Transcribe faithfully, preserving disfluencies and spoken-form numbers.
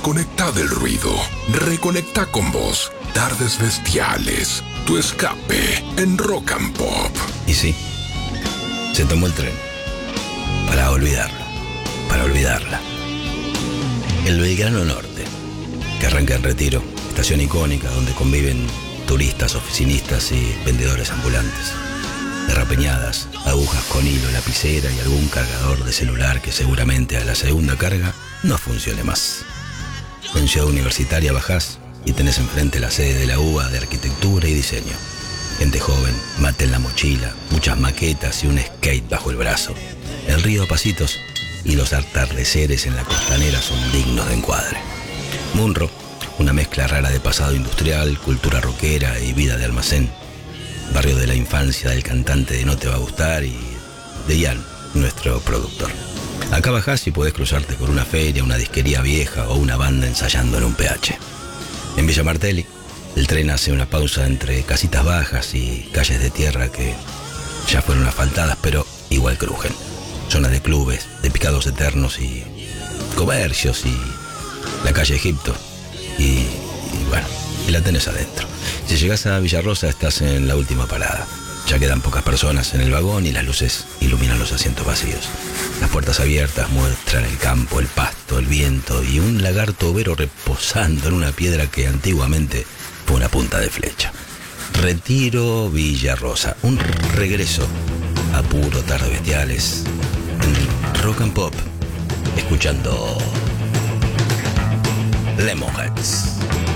Desconecta del ruido. Reconecta con vos. Tardes bestiales. Tu escape en Rock and Pop. Y sí, se tomó el tren. Para olvidarlo. Para olvidarla. El Belgrano Norte, que arranca en Retiro, estación icónica donde conviven turistas, oficinistas y vendedores ambulantes. Derrapeñadas, agujas con hilo, lapicera y algún cargador de celular que seguramente a la segunda carga no funcione más. En Ciudad Universitaria bajás y tenés enfrente la sede de la U B A de Arquitectura y Diseño. Gente joven, mate en la mochila, muchas maquetas y un skate bajo el brazo. El río a pasitos y los atardeceres en la costanera son dignos de encuadre. Munro, una mezcla rara de pasado industrial, cultura rockera y vida de almacén. Barrio de la infancia del cantante de No Te Va a Gustar y de Ian, nuestro productor. Acá bajás y podés cruzarte con una feria, una disquería vieja o una banda ensayando en un P H. En Villa Martelli, el tren hace una pausa entre casitas bajas y calles de tierra que ya fueron asfaltadas, pero igual crujen. Zonas de clubes, de picados eternos y comercios y la calle Egipto. Y, y bueno, y la tenés adentro. Si llegás a Villarrosa estás en la última parada. Ya quedan pocas personas en el vagón y las luces iluminan los asientos vacíos. Las puertas abiertas muestran el campo, el pasto, el viento y un lagarto overo reposando en una piedra que antiguamente fue una punta de flecha. Retiro, Villarrosa. Un regreso a puro Tardes Bestiales en Rock and Pop, escuchando Lemonheads.